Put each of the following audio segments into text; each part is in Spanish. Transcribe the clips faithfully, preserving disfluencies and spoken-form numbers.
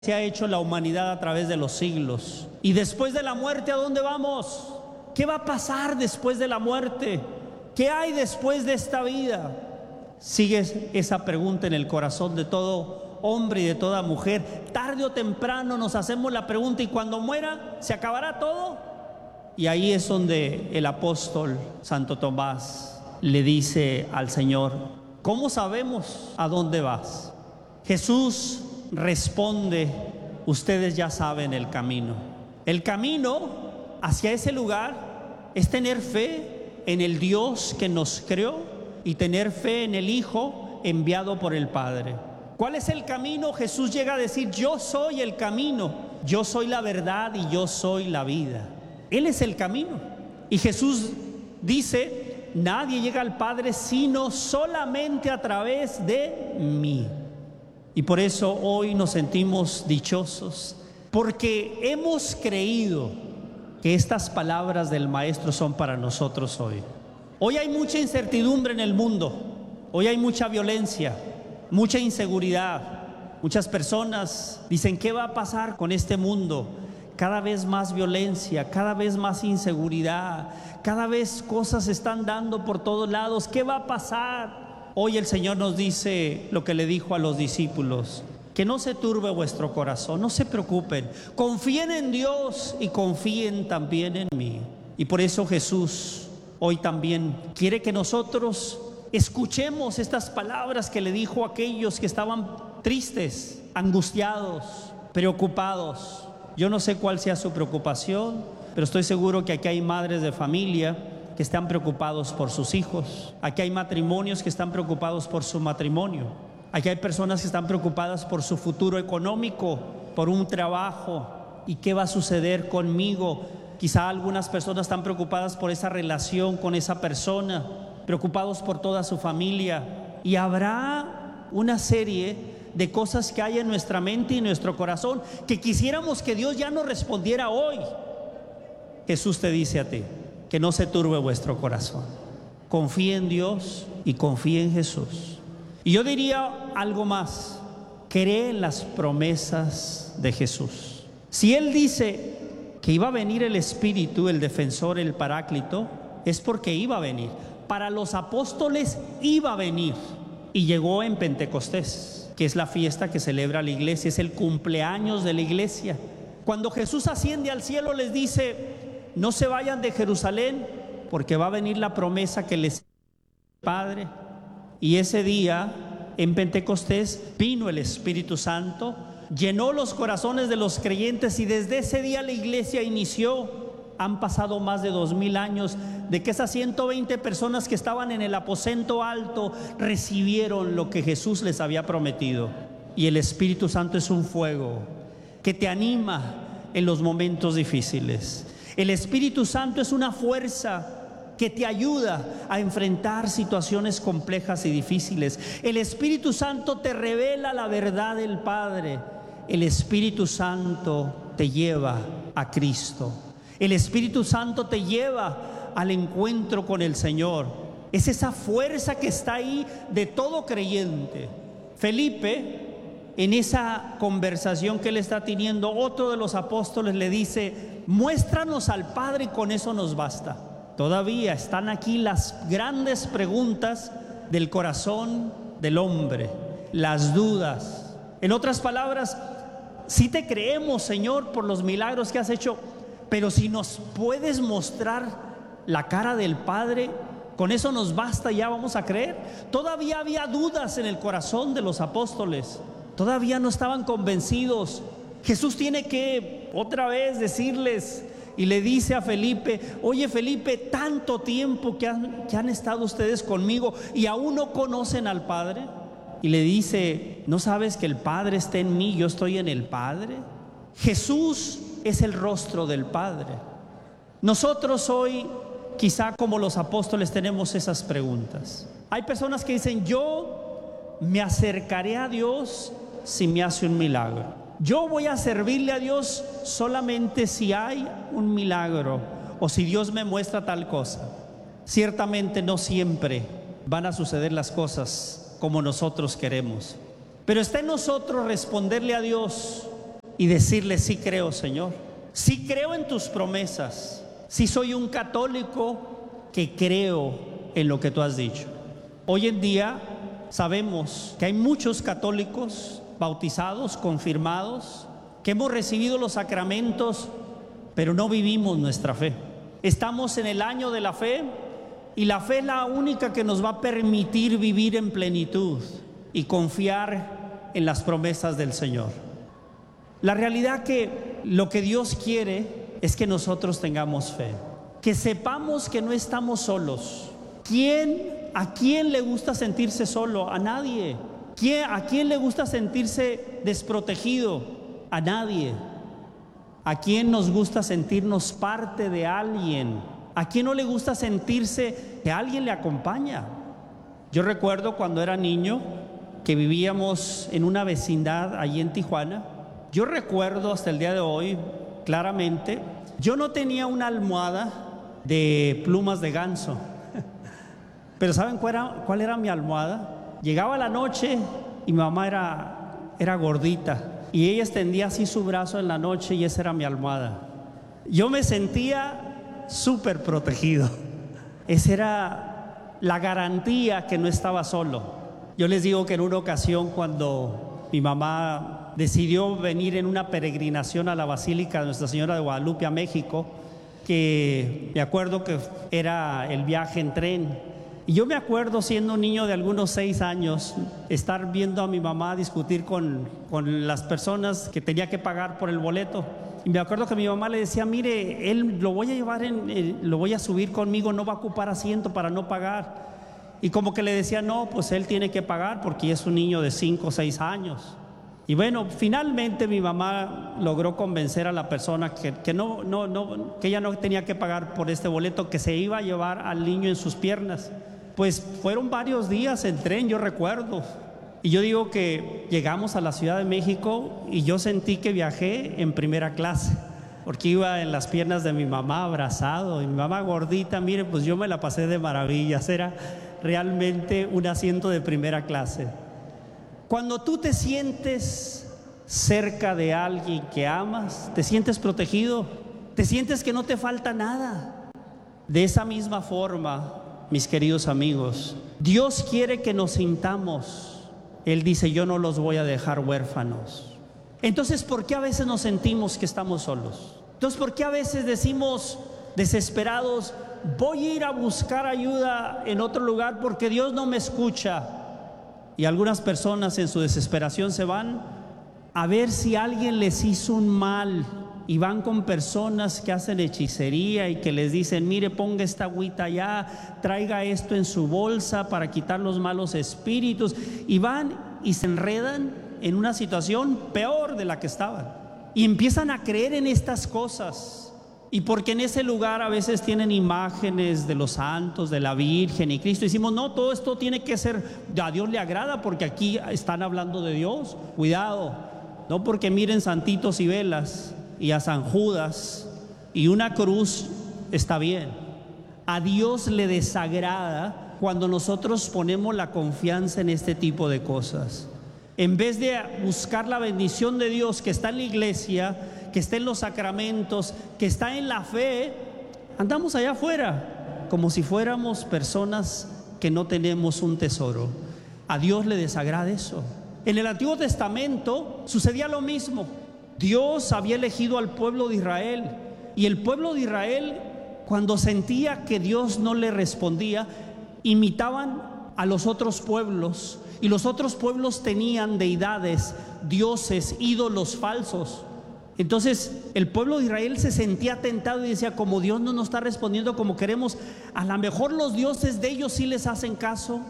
se ha hecho la humanidad a través de los siglos. Y después de la muerte, ¿a dónde vamos? ¿Qué va a pasar después de la muerte? ¿Qué hay después de esta vida? Sigue esa pregunta en el corazón de todo hombre y de toda mujer. Tarde o temprano nos hacemos la pregunta, ¿y cuando muera se acabará todo? Y ahí es donde el apóstol Santo Tomás le dice al Señor: ¿cómo sabemos a dónde vas? Jesús responde: ustedes ya saben el camino. El camino hacia ese lugar es tener fe en el Dios que nos creó y tener fe en el Hijo enviado por el Padre. ¿Cuál es el camino? Jesús llega a decir: yo soy el camino, yo soy la verdad y yo soy la vida. Él es el camino. Y Jesús dice: nadie llega al Padre sino solamente a través de mí. Y por eso hoy nos sentimos dichosos, porque hemos creído que estas palabras del Maestro son para nosotros hoy. Hoy hay mucha incertidumbre en el mundo, hoy hay mucha violencia, mucha inseguridad. Muchas personas dicen: ¿qué va a pasar con este mundo? Cada vez más violencia, cada vez más inseguridad, cada vez cosas se están dando por todos lados. ¿Qué va a pasar? Hoy el Señor nos dice lo que le dijo a los discípulos: que no se turbe vuestro corazón, no se preocupen, confíen en Dios y confíen también en mí. Y por eso Jesús hoy también quiere que nosotros escuchemos estas palabras que le dijo a aquellos que estaban tristes, angustiados, preocupados. Yo no sé cuál sea su preocupación, pero estoy seguro que aquí hay madres de familia que están preocupados por sus hijos. Aquí hay matrimonios que están preocupados por su matrimonio. Aquí hay personas que están preocupadas por su futuro económico, por un trabajo. ¿Y qué va a suceder conmigo? Quizá algunas personas están preocupadas por esa relación con esa persona, preocupados por toda su familia. Y habrá una serie de cosas que hay en nuestra mente y nuestro corazón que quisiéramos que Dios ya nos respondiera hoy. Jesús te dice a ti: que no se turbe vuestro corazón. Confíe en Dios y confíe en Jesús. Y yo diría algo más: cree en las promesas de Jesús. Si Él dice que iba a venir el Espíritu, el defensor, el Paráclito, es porque iba a venir. Para los apóstoles iba a venir, y llegó en Pentecostés, que es la fiesta que celebra la iglesia, es el cumpleaños de la iglesia. Cuando Jesús asciende al cielo, les dice: no se vayan de Jerusalén, porque va a venir la promesa que les Padre. Y ese día, en Pentecostés, vino el Espíritu Santo, llenó los corazones de los creyentes, y desde ese día la iglesia inició. Han pasado más de dos mil años de que esas ciento veinte personas que estaban en el aposento alto recibieron lo que Jesús les había prometido. Y el Espíritu Santo es un fuego que te anima en los momentos difíciles. El Espíritu Santo es una fuerza que te ayuda a enfrentar situaciones complejas y difíciles. El Espíritu Santo te revela la verdad del Padre. El Espíritu Santo te lleva a Cristo. El Espíritu Santo te lleva al encuentro con el Señor. Es esa fuerza que está ahí de todo creyente. Felipe, en esa conversación que él está teniendo, otro de los apóstoles le dice: muéstranos al Padre y con eso nos basta. Todavía están aquí las grandes preguntas del corazón del hombre, las dudas. En otras palabras, sí te creemos, Señor, por los milagros que has hecho, pero si nos puedes mostrar la cara del Padre, con eso nos basta, ya vamos a creer. Todavía había dudas en el corazón de los apóstoles, todavía no estaban convencidos. Jesús tiene que otra vez decirles, y le dice a Felipe: oye Felipe, tanto tiempo que han, que han estado ustedes conmigo y aún no conocen al Padre. Y le dice: ¿no sabes que el Padre está en mí, yo estoy en el Padre? Jesús es el rostro del Padre. Nosotros hoy, quizá como los apóstoles, tenemos esas preguntas. Hay personas que dicen: yo me acercaré a Dios si me hace un milagro. Yo voy a servirle a Dios solamente si hay un milagro o si Dios me muestra tal cosa. Ciertamente no siempre van a suceder las cosas como nosotros queremos, pero está en nosotros responderle a Dios y decirle: sí creo, Señor, sí creo en tus promesas, sí soy un católico que creo en lo que tú has dicho. Hoy en día sabemos que hay muchos católicos bautizados, confirmados, que hemos recibido los sacramentos, pero no vivimos nuestra fe. Estamos en el año de la fe, y la fe es la única que nos va a permitir vivir en plenitud y confiar en las promesas del Señor. La realidad que lo que Dios quiere es que nosotros tengamos fe, que sepamos que no estamos solos. ¿Quién, a quién le gusta sentirse solo? A nadie. ¿Quién, a quién le gusta sentirse desprotegido? A nadie. ¿A quién nos gusta sentirnos parte de alguien? ¿A quién no le gusta sentirse que alguien le acompaña? Yo recuerdo cuando era niño que vivíamos en una vecindad allí en Tijuana. Yo recuerdo hasta el día de hoy claramente, yo no tenía una almohada de plumas de ganso, pero ¿saben cuál era, cuál era mi almohada? Llegaba la noche y mi mamá era, era gordita, y ella extendía así su brazo en la noche y esa era mi almohada. Yo me sentía súper protegido. Esa era la garantía que no estaba solo. Yo les digo que en una ocasión, cuando mi mamá decidió venir en una peregrinación a la Basílica de Nuestra Señora de Guadalupe a México, que me acuerdo que era el viaje en tren, y yo me acuerdo, siendo un niño de algunos seis años, estar viendo a mi mamá discutir con, con las personas que tenía que pagar por el boleto. Y me acuerdo que mi mamá le decía: mire, él lo voy a llevar, en, eh, lo voy a subir conmigo, no va a ocupar asiento para no pagar. Y como que le decía: no, pues él tiene que pagar porque es un niño de cinco o seis años. Y bueno, finalmente mi mamá logró convencer a la persona que, que, no, no, no, que ella no tenía que pagar por este boleto, que se iba a llevar al niño en sus piernas. Pues fueron varios días en tren, yo recuerdo. Y yo digo que llegamos a la Ciudad de México y yo sentí que viajé en primera clase, porque iba en las piernas de mi mamá abrazado, y mi mamá gordita, mire, pues yo me la pasé de maravillas. Era realmente un asiento de primera clase. Cuando tú te sientes cerca de alguien que amas, te sientes protegido, te sientes que no te falta nada. De esa misma forma, mis queridos amigos, Dios quiere que nos sintamos. Él dice: yo no los voy a dejar huérfanos. Entonces, ¿por qué a veces nos sentimos que estamos solos? Entonces, ¿por qué a veces decimos desesperados: voy a ir a buscar ayuda en otro lugar porque Dios no me escucha? Y algunas personas en su desesperación se van a ver si alguien les hizo un mal, y van con personas que hacen hechicería y que les dicen: mire, ponga esta agüita allá, traiga esto en su bolsa para quitar los malos espíritus, y van y se enredan en una situación peor de la que estaban, y empiezan a creer en estas cosas. Y porque en ese lugar a veces tienen imágenes de los santos, de la Virgen y Cristo, decimos: no, todo esto tiene que ser, a Dios le agrada porque aquí están hablando de Dios. Cuidado, no porque miren santitos y velas y a San Judas y una cruz está bien. A Dios le desagrada cuando nosotros ponemos la confianza en este tipo de cosas. En vez de buscar la bendición de Dios que está en la iglesia, que está en los sacramentos, que está en la fe, andamos allá afuera como si fuéramos personas que no tenemos un tesoro. A Dios le desagrada eso. En el Antiguo Testamento sucedía lo mismo. Dios había elegido al pueblo de Israel, y el pueblo de Israel, cuando sentía que Dios no le respondía, imitaban a los otros pueblos, y los otros pueblos tenían deidades, dioses, ídolos falsos. Entonces el pueblo de Israel se sentía tentado y decía: como Dios no nos está respondiendo como queremos, a lo mejor los dioses de ellos sí les hacen caso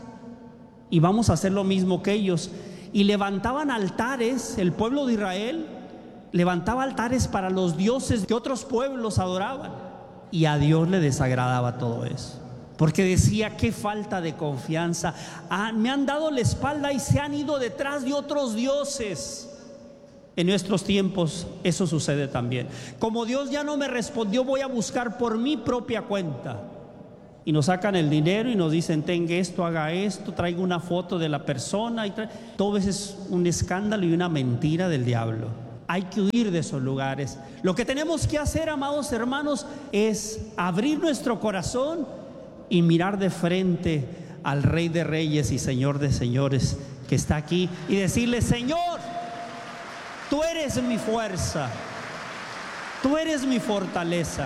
y vamos a hacer lo mismo que ellos. Y levantaban altares, el pueblo de Israel levantaba altares para los dioses que otros pueblos adoraban, y a Dios le desagradaba todo eso, porque decía: qué falta de confianza, ah, me han dado la espalda y se han ido detrás de otros dioses. En nuestros tiempos eso sucede también. Como Dios ya no me respondió, voy a buscar por mi propia cuenta, y nos sacan el dinero y nos dicen: tenga esto, haga esto, traiga una foto de la persona, y trae... todo eso es un escándalo y una mentira del diablo. Hay que huir de esos lugares. Lo que tenemos que hacer, amados hermanos, es abrir nuestro corazón y mirar de frente al Rey de Reyes y Señor de Señores que está aquí y decirle: Señor, tú eres mi fuerza, tú eres mi fortaleza.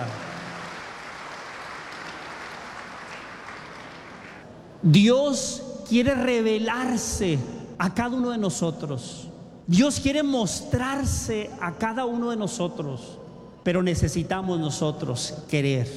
Dios quiere revelarse a cada uno de nosotros. Dios quiere mostrarse a cada uno de nosotros, pero necesitamos nosotros querer.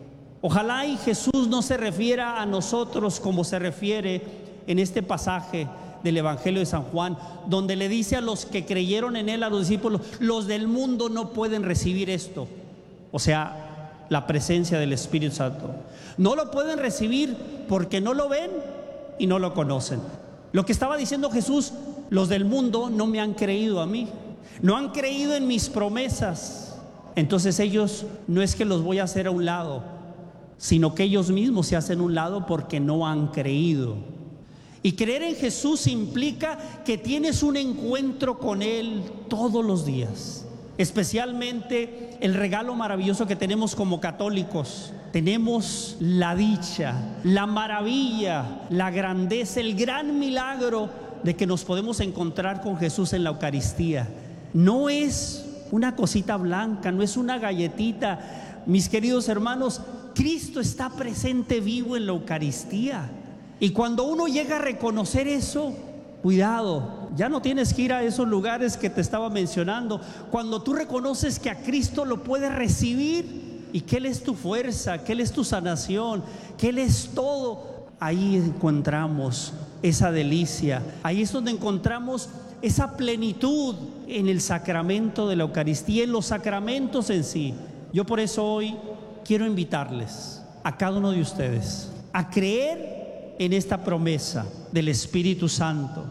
Ojalá y Jesús no se refiera a nosotros como se refiere en este pasaje del Evangelio de San Juan, donde le dice a los que creyeron en Él, a los discípulos: los del mundo no pueden recibir esto. O sea, la presencia del Espíritu Santo. No lo pueden recibir porque no lo ven y no lo conocen. Lo que estaba diciendo Jesús: los del mundo no me han creído a mí, no han creído en mis promesas. Entonces ellos, no es que los voy a hacer a un lado, sino que ellos mismos se hacen a un lado porque no han creído. Y creer en Jesús implica que tienes un encuentro con Él todos los días. Especialmente el regalo maravilloso que tenemos como católicos. Tenemos la dicha, la maravilla, la grandeza, el gran milagro de que nos podemos encontrar con Jesús en la Eucaristía. No es una cosita blanca, no es una galletita. Mis queridos hermanos, Cristo está presente vivo en la Eucaristía. Y cuando uno llega a reconocer eso, cuidado, ya no tienes que ir a esos lugares que te estaba mencionando. Cuando tú reconoces que a Cristo lo puedes recibir y que Él es tu fuerza, que Él es tu sanación, que Él es todo, ahí encontramos esa delicia. Ahí es donde encontramos esa plenitud en el sacramento de la Eucaristía, en los sacramentos en sí. Yo por eso hoy quiero invitarles a cada uno de ustedes a creer en esta promesa del Espíritu Santo.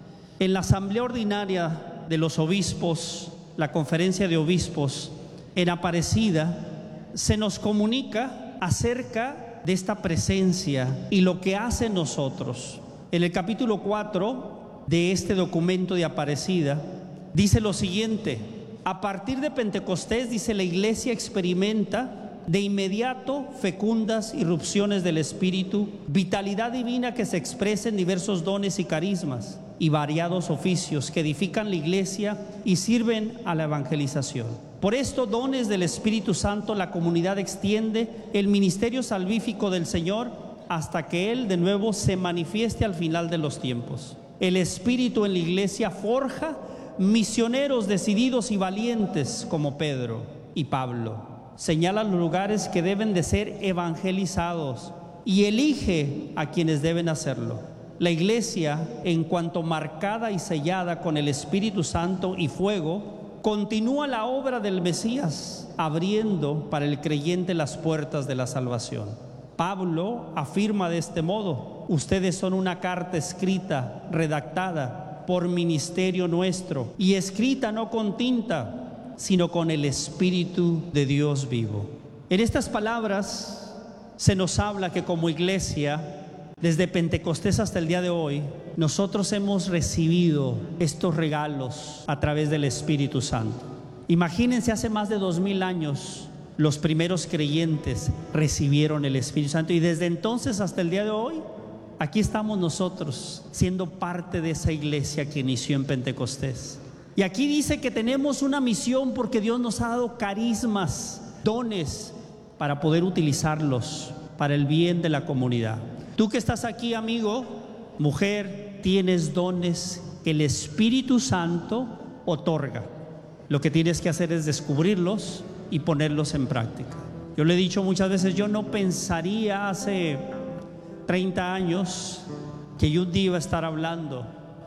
En la asamblea ordinaria de los obispos, la conferencia de obispos en Aparecida, se nos comunica acerca de esta presencia y lo que hace en nosotros. En el capítulo cuatro de este documento de Aparecida dice lo siguiente: a partir de Pentecostés, dice, la iglesia experimenta de inmediato fecundas irrupciones del Espíritu, vitalidad divina que se expresa en diversos dones y carismas y variados oficios que edifican la iglesia y sirven a la evangelización. Por estos dones del Espíritu Santo, la comunidad extiende el ministerio salvífico del Señor hasta que Él de nuevo se manifieste al final de los tiempos. El Espíritu en la iglesia forja misioneros decididos y valientes como Pedro y Pablo. Señala los lugares que deben de ser evangelizados y elige a quienes deben hacerlo. La iglesia, en cuanto marcada y sellada con el Espíritu Santo y fuego, continúa la obra del Mesías, abriendo para el creyente las puertas de la salvación. Pablo afirma de este modo: ustedes son una carta escrita, redactada por ministerio nuestro, y escrita no con tinta, sino con el Espíritu de Dios vivo. En estas palabras se nos habla que como iglesia, desde Pentecostés hasta el día de hoy, nosotros hemos recibido estos regalos a través del Espíritu Santo. Imagínense, hace más de dos mil años los primeros creyentes recibieron el Espíritu Santo, y desde entonces hasta el día de hoy aquí estamos nosotros siendo parte de esa iglesia que inició en Pentecostés. Y aquí dice que tenemos una misión porque Dios nos ha dado carismas, dones, para poder utilizarlos para el bien de la comunidad. Tú que estás aquí, amigo, mujer, tienes dones que el Espíritu Santo otorga. Lo que tienes que hacer es descubrirlos y ponerlos en práctica. Yo le he dicho muchas veces, yo no pensaría hace treinta años que yo un día iba a estar hablando,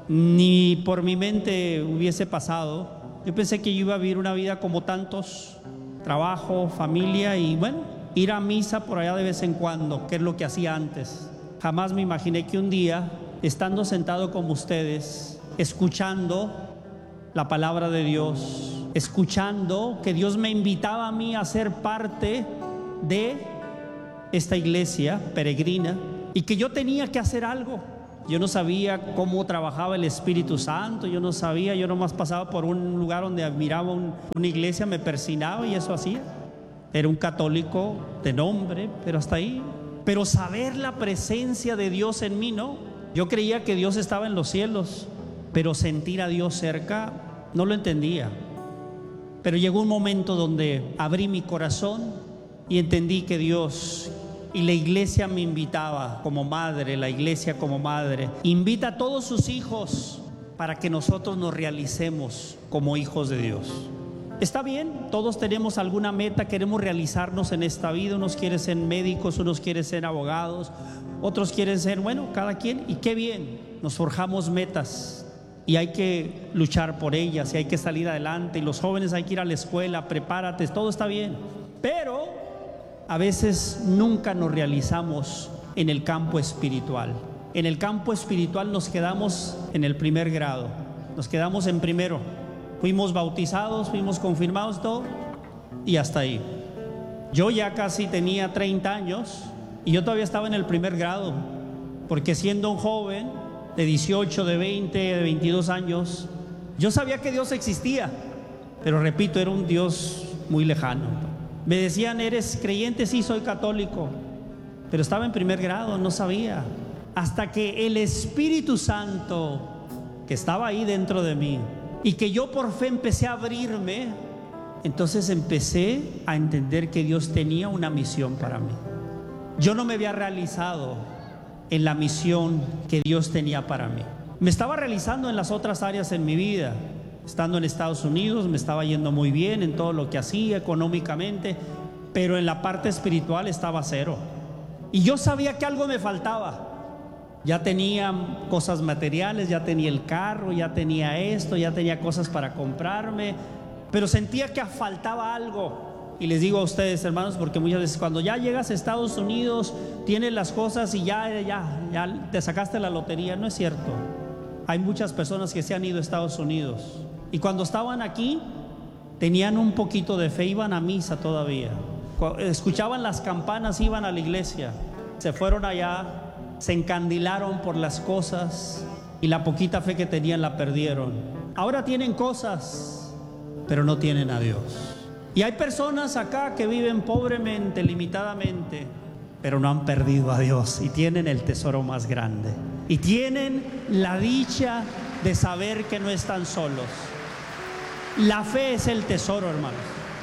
ni por mi mente hubiese pasado. Yo pensé que yo iba a vivir una vida como tantos, trabajo, familia y bueno, ir a misa por allá de vez en cuando, que es lo que hacía antes. Jamás me imaginé que un día, estando sentado como ustedes, escuchando la palabra de Dios, escuchando que Dios me invitaba a mí a ser parte de esta iglesia peregrina y que yo tenía que hacer algo. Yo no sabía cómo trabajaba el Espíritu Santo, yo no sabía, yo nomás pasaba por un lugar donde admiraba un, una iglesia, me persinaba y eso hacía. Era un católico de nombre, pero hasta ahí. Pero saber la presencia de Dios en mí, no. Yo creía que Dios estaba en los cielos, pero sentir a Dios cerca no lo entendía. Pero llegó un momento donde abrí mi corazón y entendí que Dios y la iglesia me invitaba como madre, la iglesia como madre invita a todos sus hijos para que nosotros nos realicemos como hijos de Dios. Está bien, todos tenemos alguna meta, queremos realizarnos en esta vida. Unos quieren ser médicos, unos quieren ser abogados, otros quieren ser, bueno, cada quien, y qué bien, nos forjamos metas y hay que luchar por ellas y hay que salir adelante, y los jóvenes hay que ir a la escuela, prepárate, todo está bien, pero a veces nunca nos realizamos en el campo espiritual. En el campo espiritual nos quedamos en el primer grado, nos quedamos en primero. Fuimos bautizados, fuimos confirmados, todo, y hasta ahí. Yo ya casi tenía treinta años y yo todavía estaba en el primer grado, porque siendo un joven de dieciocho, de veinte, de veintidós años, yo sabía que Dios existía, pero repito, era un Dios muy lejano. Me decían, ¿eres creyente? Sí, soy católico, pero estaba en primer grado, no sabía. Hasta que el Espíritu Santo, que estaba ahí dentro de mí, y que yo por fe empecé a abrirme, entonces empecé a entender que Dios tenía una misión para mí. Yo no me había realizado en la misión que Dios tenía para mí. Me estaba realizando en las otras áreas en mi vida. Estando en Estados Unidos me estaba yendo muy bien en todo lo que hacía económicamente, pero en la parte espiritual estaba cero. Y yo sabía que algo me faltaba. Ya tenía cosas materiales, ya tenía el carro, ya tenía esto, ya tenía cosas para comprarme, pero sentía que faltaba algo. Y les digo a ustedes, hermanos, porque muchas veces cuando ya llegas a Estados Unidos, tienes las cosas y ya, ya, ya te sacaste la lotería. No es cierto. Hay muchas personas que se han ido a Estados Unidos y cuando estaban aquí tenían un poquito de fe, iban a misa todavía, escuchaban las campanas, iban a la iglesia. Se fueron allá, se encandilaron por las cosas y la poquita fe que tenían la perdieron. Ahora tienen cosas, pero no tienen a Dios. Y hay personas acá que viven pobremente, limitadamente, pero no han perdido a Dios y tienen el tesoro más grande. Y tienen la dicha de saber que no están solos. La fe es el tesoro, hermanos.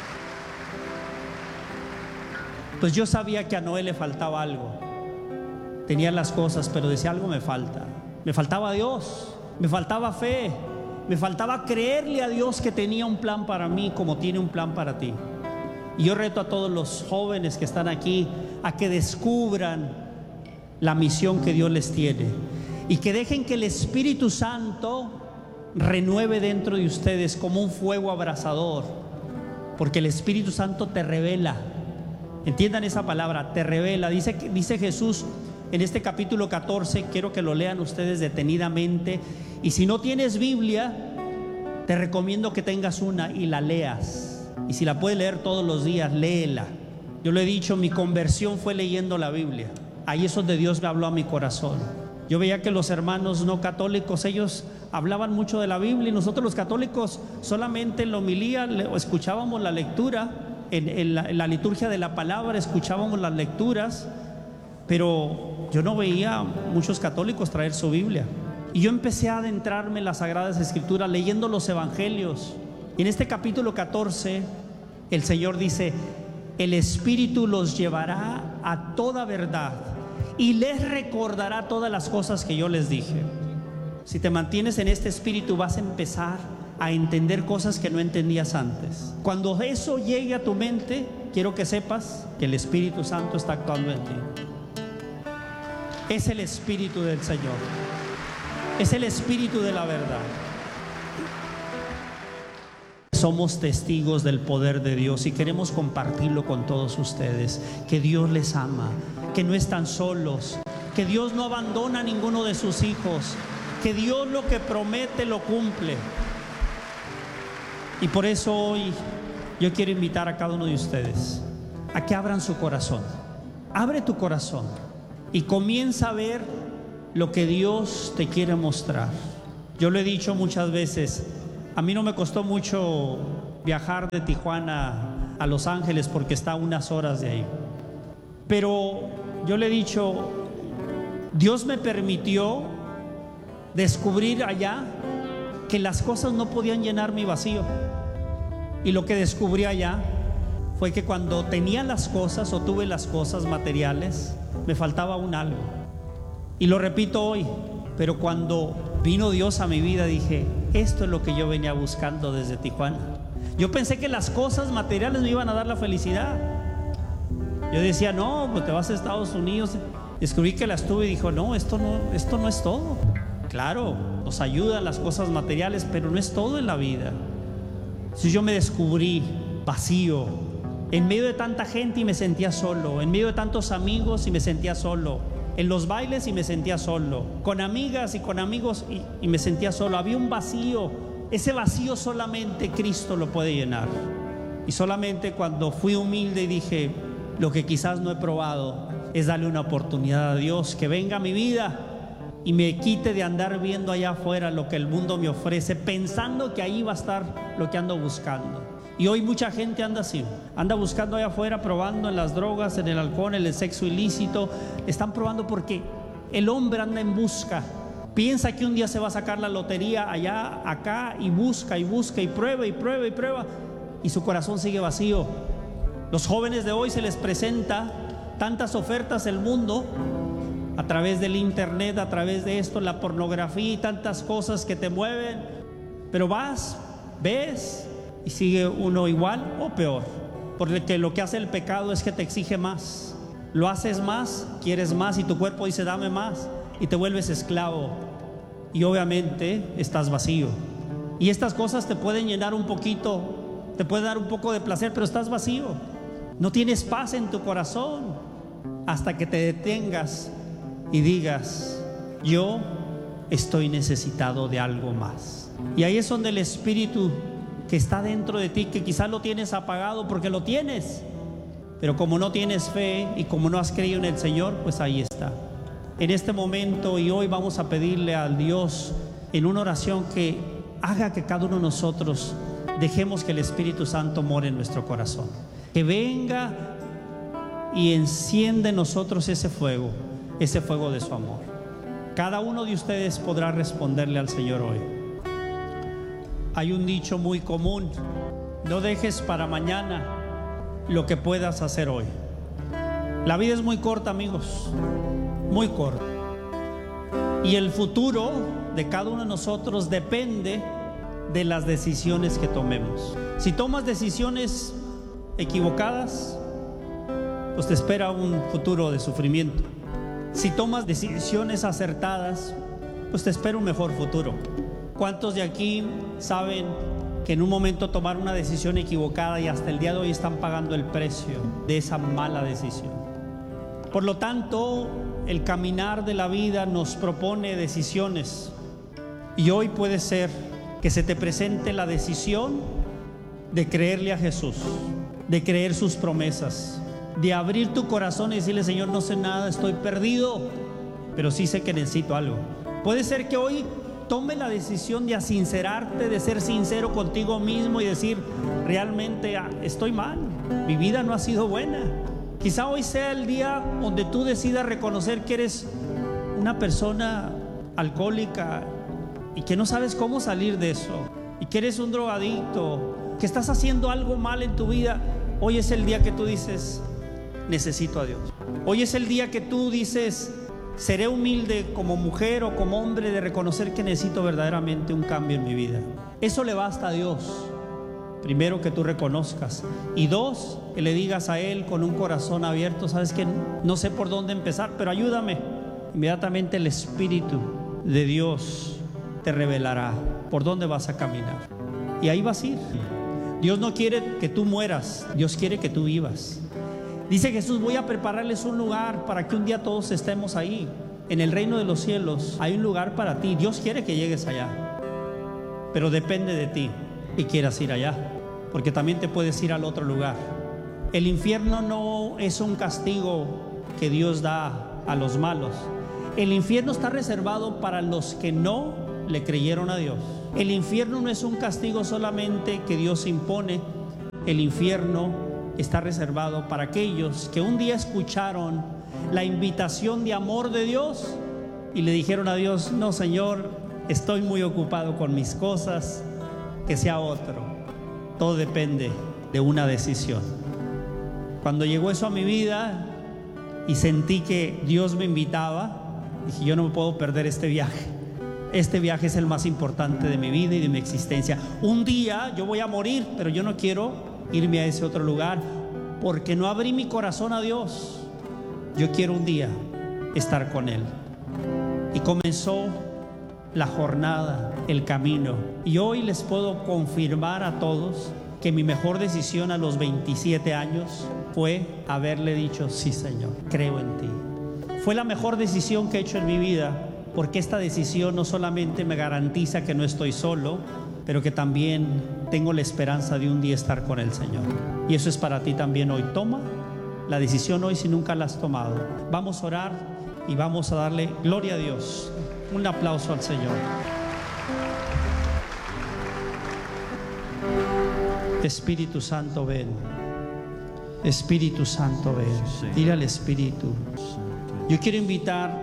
Pues yo sabía que a Noé le faltaba algo. Tenía las cosas, pero decía, algo me falta. Me faltaba Dios, me faltaba fe, me faltaba creerle a Dios que tenía un plan para mí como tiene un plan para ti. Y yo reto a todos los jóvenes que están aquí a que descubran la misión que Dios les tiene y que dejen que el Espíritu Santo renueve dentro de ustedes como un fuego abrasador, porque el Espíritu Santo te revela. Entiendan esa palabra, te revela. Dice, dice Jesús en este capítulo catorce, quiero que lo lean ustedes detenidamente, y si no tienes Biblia, te recomiendo que tengas una y la leas, y si la puedes leer todos los días, léela. Yo le he dicho, mi conversión fue leyendo la Biblia. Ahí es donde Dios me habló a mi corazón. Yo veía que los hermanos no católicos, ellos hablaban mucho de la Biblia, y nosotros los católicos solamente en la homilía escuchábamos la lectura, en, en, la, en la liturgia de la palabra escuchábamos las lecturas, pero yo no veía muchos católicos traer su Biblia. Y yo empecé a adentrarme en las Sagradas Escrituras leyendo los Evangelios. Y en este capítulo catorce el Señor dice, el Espíritu los llevará a toda verdad y les recordará todas las cosas que yo les dije. Si te mantienes en este Espíritu, vas a empezar a entender cosas que no entendías antes. Cuando eso llegue a tu mente, quiero que sepas que el Espíritu Santo está actuando en ti. Es el Espíritu del Señor, es el Espíritu de la verdad. Somos testigos del poder de Dios y queremos compartirlo con todos ustedes, que Dios les ama, que no están solos, que Dios no abandona a ninguno de sus hijos, que Dios lo que promete lo cumple. Y por eso hoy yo quiero invitar a cada uno de ustedes a que abran su corazón. Abre tu corazón y comienza a ver lo que Dios te quiere mostrar. Yo lo he dicho muchas veces, a mí no me costó mucho viajar de Tijuana a Los Ángeles porque está a unas horas de ahí. Pero yo le he dicho, Dios me permitió descubrir allá que las cosas no podían llenar mi vacío. Y lo que descubrí allá fue que cuando tenía las cosas o tuve las cosas materiales, me faltaba un algo. Y lo repito hoy, pero cuando vino Dios a mi vida dije, esto es lo que yo venía buscando desde Tijuana. Yo pensé que las cosas materiales me iban a dar la felicidad. Yo decía, no, pues te vas a Estados Unidos. Descubrí que las tuve y dijo, no, esto no, esto no es todo. Claro, nos ayudan las cosas materiales, pero no es todo en la vida. Entonces yo me descubrí vacío, en medio de tanta gente y me sentía solo, en medio de tantos amigos y me sentía solo, en los bailes y me sentía solo, con amigas y con amigos y, y me sentía solo. Había un vacío, ese vacío solamente Cristo lo puede llenar. Y solamente cuando fui humilde y dije, lo que quizás no he probado es darle una oportunidad a Dios, que venga a mi vida y me quite de andar viendo allá afuera lo que el mundo me ofrece, pensando que ahí va a estar lo que ando buscando. Y hoy mucha gente anda así, anda buscando allá afuera, probando en las drogas, en el alcohol, en el sexo ilícito. Están probando porque el hombre anda en busca. Piensa que un día se va a sacar la lotería allá, acá, y busca y busca y prueba y prueba y prueba, y su corazón sigue vacío. Los jóvenes de hoy se les presenta tantas ofertas del mundo a través del internet, a través de esto, la pornografía y tantas cosas que te mueven, pero vas, ves y sigue uno igual o peor, porque lo que hace el pecado es que te exige más. Lo haces más, quieres más y tu cuerpo dice dame más y te vuelves esclavo y obviamente estás vacío. Y estas cosas te pueden llenar un poquito, te pueden dar un poco de placer, pero estás vacío. No tienes paz en tu corazón hasta que te detengas y digas, yo estoy necesitado de algo más. Y ahí es donde el Espíritu que está dentro de ti, que quizás lo tienes apagado porque lo tienes, pero como no tienes fe y como no has creído en el Señor, pues ahí está. En este momento y hoy vamos a pedirle al Dios en una oración que haga que cada uno de nosotros dejemos que el Espíritu Santo more en nuestro corazón, que venga y encienda en nosotros ese fuego, ese fuego de su amor. Cada uno de ustedes podrá responderle al Señor hoy. Hay un dicho muy común, no dejes para mañana lo que puedas hacer hoy. La vida es muy corta, amigos, muy corta. Y el futuro de cada uno de nosotros depende de las decisiones que tomemos. Si tomas decisiones equivocadas, pues te espera un futuro de sufrimiento. Si tomas decisiones acertadas, pues te espera un mejor futuro. ¿Cuántos de aquí saben que en un momento tomaron una decisión equivocada y hasta el día de hoy están pagando el precio de esa mala decisión? Por lo tanto, el caminar de la vida nos propone decisiones. Y hoy puede ser que se te presente la decisión de creerle a Jesús, de creer sus promesas, de abrir tu corazón y decirle, Señor, no sé nada, estoy perdido, pero sí sé que necesito algo. Puede ser que hoy tome la decisión de sincerarte, de ser sincero contigo mismo y decir, realmente estoy mal, mi vida no ha sido buena. Quizá hoy sea el día donde tú decidas reconocer que eres una persona alcohólica y que no sabes cómo salir de eso, y que eres un drogadicto, que estás haciendo algo mal en tu vida. Hoy es el día que tú dices, necesito a Dios. Hoy es el día que tú dices, seré humilde como mujer o como hombre de reconocer que necesito verdaderamente un cambio en mi vida. Eso le basta a Dios. Primero, que tú reconozcas, y dos, que le digas a Él con un corazón abierto, sabes que no sé por dónde empezar, pero ayúdame. Inmediatamente el Espíritu de Dios te revelará por dónde vas a caminar, y ahí vas a ir. Dios no quiere que tú mueras, Dios quiere que tú vivas. Dice Jesús, voy a prepararles un lugar para que un día todos estemos ahí. En el reino de los cielos hay un lugar para ti. Dios quiere que llegues allá, pero depende de ti y quieras ir allá, porque también te puedes ir al otro lugar. El infierno no es un castigo que Dios da a los malos. El infierno está reservado para los que no le creyeron a Dios. El infierno no es un castigo solamente que Dios impone. El infierno está reservado para aquellos que un día escucharon la invitación de amor de Dios y le dijeron a Dios: no, Señor, estoy muy ocupado con mis cosas, que sea otro. Todo depende de una decisión. Cuando llegó eso a mi vida y sentí que Dios me invitaba, dije: yo no me puedo perder este viaje. Este viaje es el más importante de mi vida y de mi existencia. Un día yo voy a morir, pero yo no quiero irme a ese otro lugar porque no abrí mi corazón a Dios. Yo quiero un día estar con Él. Y comenzó la jornada, el camino. Y hoy les puedo confirmar a todos que mi mejor decisión a los veintisiete años fue haberle dicho: sí, Señor, creo en ti. Fue la mejor decisión que he hecho en mi vida, porque esta decisión no solamente me garantiza que no estoy solo, pero que también tengo la esperanza de un día estar con el Señor. Y eso es para ti también hoy. Toma la decisión hoy si nunca la has tomado. Vamos a orar y vamos a darle gloria a Dios. Un aplauso al Señor. Espíritu Santo, ven. Espíritu Santo, ven. Dile al Espíritu: yo quiero invitar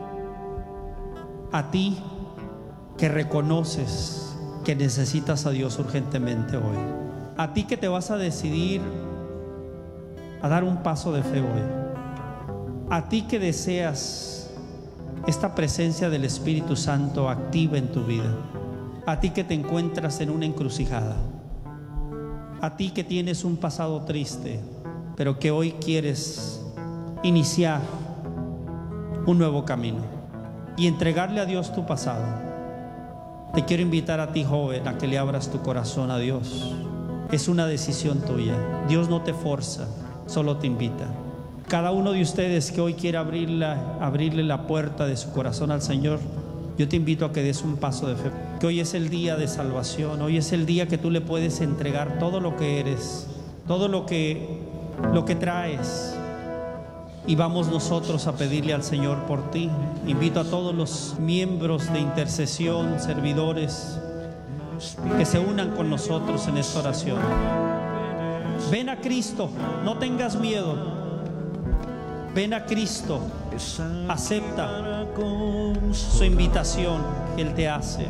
a ti que reconoces que necesitas a Dios urgentemente hoy. A ti que te vas a decidir a dar un paso de fe hoy. A ti que deseas esta presencia del Espíritu Santo activa en tu vida. A ti que te encuentras en una encrucijada. A ti que tienes un pasado triste, pero que hoy quieres iniciar un nuevo camino y entregarle a Dios tu pasado. Te quiero invitar a ti, joven, a que le abras tu corazón a Dios. Es una decisión tuya. Dios no te forza, solo te invita. Cada uno de ustedes que hoy quiere abrirle, abrirle la puerta de su corazón al Señor, yo te invito a que des un paso de fe. Que hoy es el día de salvación. Hoy es el día que tú le puedes entregar todo lo que eres, todo lo que, lo que traes. Y vamos nosotros a pedirle al Señor por ti. Invito a todos los miembros de intercesión, servidores, que se unan con nosotros en esta oración. Ven a Cristo, no tengas miedo. Ven a Cristo, acepta su invitación que Él te hace.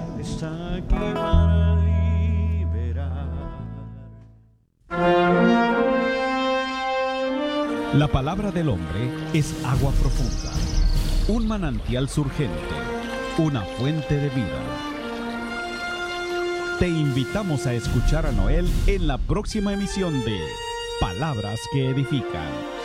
La palabra del hombre es agua profunda, un manantial surgente, una fuente de vida. Te invitamos a escuchar a Noel en la próxima emisión de Palabras que Edifican.